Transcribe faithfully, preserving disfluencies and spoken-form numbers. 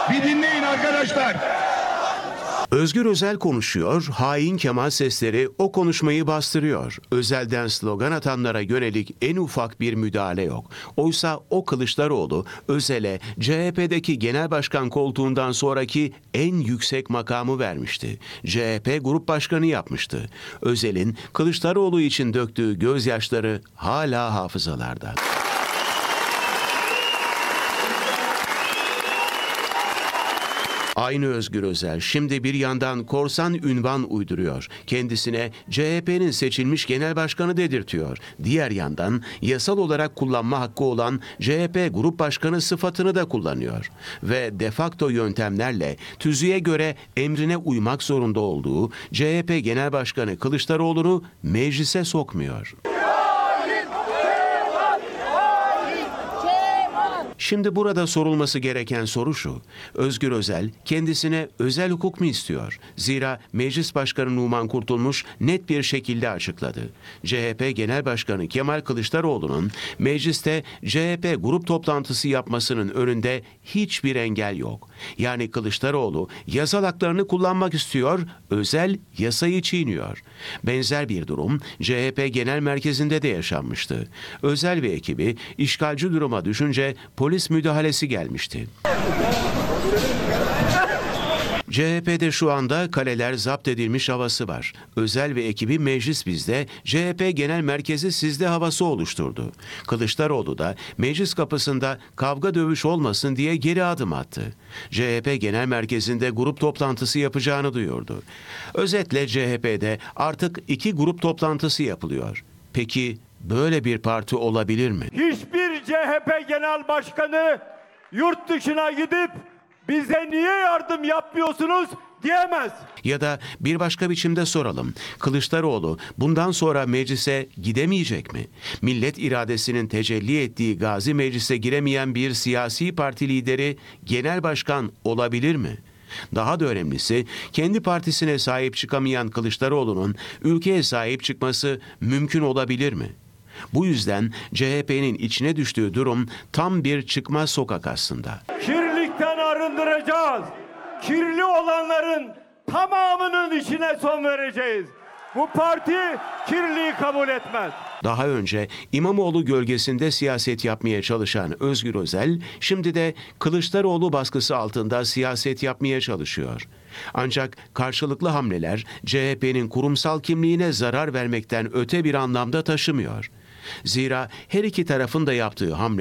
Bir dinleyin arkadaşlar. Özgür Özel konuşuyor, hain Kemal sesleri o konuşmayı bastırıyor. Özel'den slogan atanlara yönelik en ufak bir müdahale yok. Oysa o Kılıçdaroğlu, Özel'e C H P'deki genel başkan koltuğundan sonraki en yüksek makamı vermişti. C H P grup başkanı yapmıştı. Özel'in Kılıçdaroğlu için döktüğü gözyaşları hala hafızalarda. Aynı Özgür Özel şimdi bir yandan korsan ünvan uyduruyor. Kendisine C H P'nin seçilmiş genel başkanı dedirtiyor. Diğer yandan yasal olarak kullanma hakkı olan C H P grup başkanı sıfatını da kullanıyor. Ve de facto yöntemlerle tüzüğe göre emrine uymak zorunda olduğu C H P genel başkanı Kılıçdaroğlu'nu meclise sokmuyor. Şimdi burada sorulması gereken soru şu. Özgür Özel kendisine özel hukuk mu istiyor? Zira Meclis Başkanı Numan Kurtulmuş net bir şekilde açıkladı. C H P Genel Başkanı Kemal Kılıçdaroğlu'nun mecliste C H P grup toplantısı yapmasının önünde hiçbir engel yok. Yani Kılıçdaroğlu yasal haklarını kullanmak istiyor, Özel yasayı çiğniyor. Benzer bir durum C H P Genel Merkezi'nde de yaşanmıştı. Özel ve ekibi işgalci duruma düşünce polis müdahalesi gelmişti. C H P'de şu anda kaleler zapt edilmiş havası var. Özel ve ekibi meclis bizde, C H P Genel Merkezi sizde havası oluşturdu. Kılıçdaroğlu da meclis kapısında kavga dövüş olmasın diye geri adım attı. C H P Genel Merkezi'nde grup toplantısı yapacağını duyurdu. Özetle C H P'de artık iki grup toplantısı yapılıyor. Peki böyle bir parti olabilir mi? Hiçbir C H P Genel Başkanı yurt dışına gidip bize niye yardım yapmıyorsunuz diyemez. Ya da bir başka biçimde soralım. Kılıçdaroğlu bundan sonra meclise gidemeyecek mi? Millet iradesinin tecelli ettiği Gazi Meclis'e giremeyen bir siyasi parti lideri genel başkan olabilir mi? Daha da önemlisi, kendi partisine sahip çıkamayan Kılıçdaroğlu'nun ülkeye sahip çıkması mümkün olabilir mi? Bu yüzden C H P'nin içine düştüğü durum tam bir çıkmaz sokak aslında. Kirlilikten arındıracağız. Kirli olanların tamamının işine son vereceğiz. Bu parti kirliliği kabul etmez. Daha önce İmamoğlu gölgesinde siyaset yapmaya çalışan Özgür Özel, şimdi de Kılıçdaroğlu baskısı altında siyaset yapmaya çalışıyor. Ancak karşılıklı hamleler C H P'nin kurumsal kimliğine zarar vermekten öte bir anlamda taşımıyor. Zira her iki tarafın da yaptığı hamle